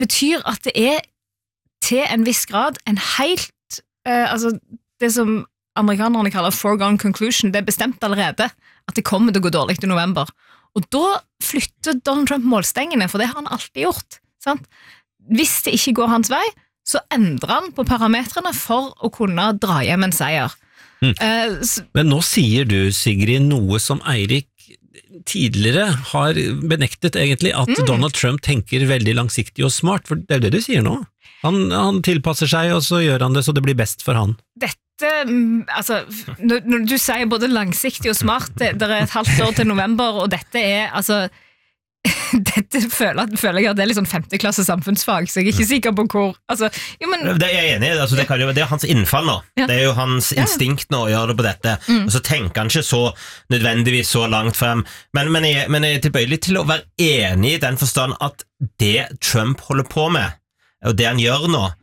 betyr at det til en viss grad en helt, altså det som amerikanerne kaller foregone conclusion, det bestemt allerede at det kommer til å gå dårlig i november. Og da flytter Donald Trump målstengene, for det har han alltid gjort. Sant? Hvis det ikke går hans vei, så endrer han på parametrene for å kunne dra hjem en seier. Men nå sier du, Sigrid, noe som Eirik tidligere har benektet egentlig, at Donald Trump tenker veldig langsiktig og smart, for det det du sier nå. Han tilpasser seg, og så gjør han det så det blir best for han. Altså, når du sier både langsiktig og smart, det et halvt år til november, og dette altså dette føler jeg at det litt sånn 5. klasse samfunnsfag, så jeg ikke sikker på hvor altså, men det jeg enig i, altså, det hans innfall nå, det jo hans instinkt nå å gjøre det på dette, og så tenker han ikke så nødvendigvis så langt frem, men jeg tilbøyelig til å være enig i den forstand at det Trump holder på med, og det han gjør nå,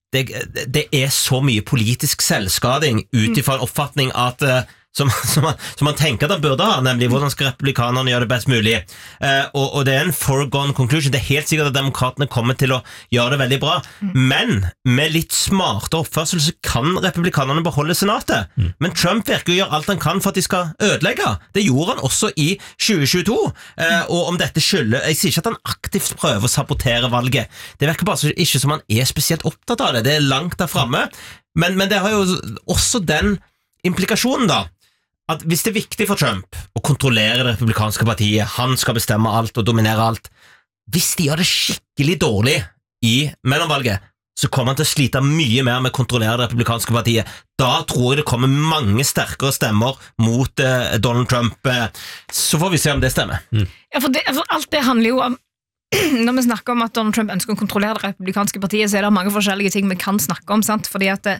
det så mye politisk selvskading ut ifra en oppfatning at som man tenker at han burde ha, nemlig hvordan skal republikanerne gjøre det best mulig. Og det en foregone conclusion. Det helt sikkert at demokratene kommer til å gjøre det veldig bra, men med litt smarte oppførsel så kan republikanerne beholde senatet. Men Trump virker å gjøre alt han kan for at de skal ødelegge. Det gjorde han også i 2022. Og om dette skylder, jeg sier ikke at han aktivt prøver å sabotere valget. Det virker bare ikke som han spesielt opptatt av det. Det langt der fremme. Men det har jo også den implikasjonen da, at hvis det viktig for Trump å kontrollere det republikanske partiet, han skal bestemme alt og dominere alt, hvis de gjør det skikkelig dårlig i mellomvalget, så kommer han til å slite mye mer med å kontrollere det republikanske partiet. Da tror jeg det kommer mange sterkere stemmer mot Donald Trump. Så får vi se om det stemmer. Ja, for alt det handler jo om når vi snakker om at Donald Trump ønsker å kontrollere det republikanske partiet, så det mange forskjellige ting vi kan snakke om, sant? Fordi at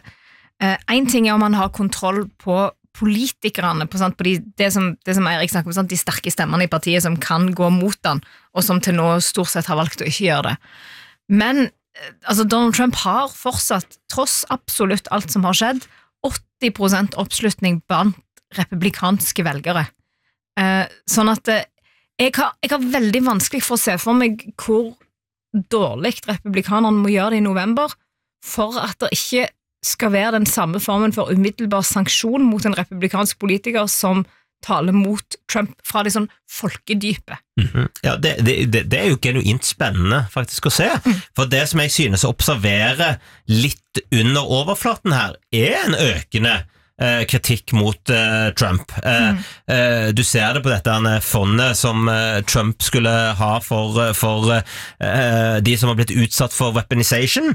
en ting om han har kontroll på politikerne, på det som Eirik snakker om, de sterke stemmene i partiet som kan gå mot han, og som til nå stort sett har valgt å ikke gjøre det. Men altså, Donald Trump har fortsatt, tross absolutt alt som har skjedd, 80% oppslutning blant republikanske velgere. Sånn at jeg har veldig vanskelig for å se for meg hvor dårlig republikanerne må gjøre det i november for at det ikke skal være den samme formen for umiddelbar sanksjon mot en republikansk politiker som taler mot Trump fra det sånn folkedype. Ja, det jo genuint spennende faktisk å se, for det som jeg synes å observere litt under overflaten her en økende kritikk mot Trump. Du ser det på dette fondet som Trump skulle ha for de som har blitt utsatt for weaponization.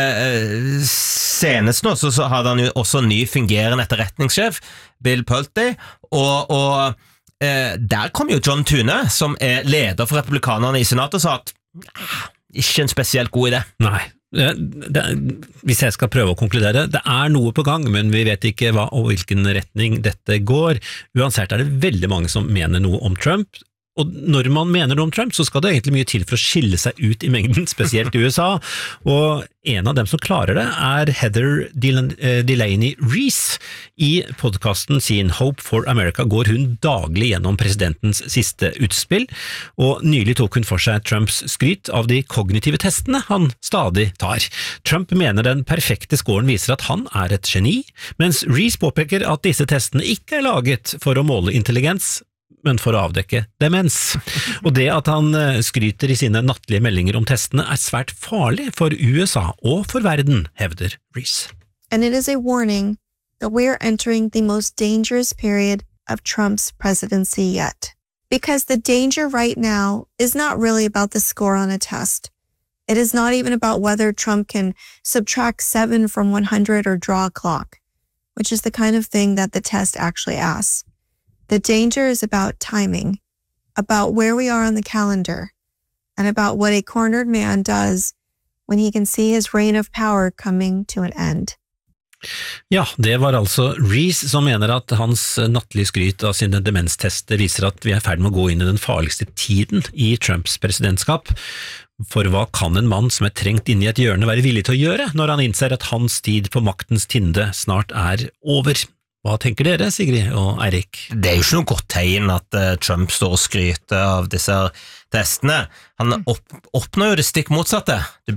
Senest nå så hadde han jo også ny fungerende etterretningssjef, Bill Pulte, og der kom jo John Thune, som leder for republikanerne i senatet, og sa at ikke en spesielt god idé. Nei. Hvis jeg skal prøve å konkludere, det noe på gang, men vi vet ikke hva og hvilken retning dette går. Uansett det veldig mange som mener noe om Trump, og når man mener noe om Trump, så skal det egentlig mye til for å skille seg ut i mengden, spesielt i USA, og en av dem som klarer det Heather Delaney Reese. I podcasten sin Hope for America går hun daglig gjennom presidentens siste utspill, og nylig tok hun for seg Trumps skryt av de kognitive testene han stadig tar. Trump mener den perfekte scoren viser at han et geni, mens Reese påpeker at disse testene ikke laget for å måle intelligens, men for å avdekke demens. Og det at han skryter i sine nattlige meldinger om testene svært farlig for USA og for verden, hevder Reese. And it is a warning that we are entering the most dangerous period of Trump's presidency yet. Because the danger right now is not really about the score on a test. It is not even about whether Trump can subtract 7 from 100 or draw a clock, which is the kind of thing that the test actually asks. The danger is about timing, about where we are on the calendar, and about what a cornered man does when he can see his reign of power coming to an end. Ja, det var altså Reese som mener at hans nattlige skryt av sine demenstester viser at vi ferd med å gå inn i den farligste tiden i Trumps presidentskap. For hva kan en mann som trengt inn i et hjørne være villig til å gjøre når han innser at hans tid på maktens tinde snart over? Hva tenker dere, Sigrid og Eirik? Det jo ikke noe godt tegn at Trump står og skryter av disse testene. Han oppnår jo det stikk motsatte. Det